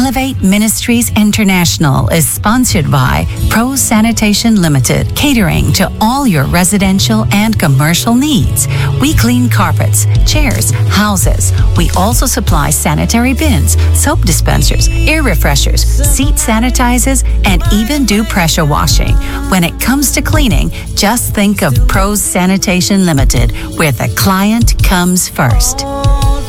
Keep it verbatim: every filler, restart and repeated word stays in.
Elevate Ministries International is sponsored by Pros Sanitation Limited, catering to all your residential and commercial needs. We clean carpets, chairs, houses. We also supply sanitary bins, soap dispensers, air refreshers, seat sanitizers, and even do pressure washing. When it comes to cleaning, just think of Pros Sanitation Limited, where the client comes first.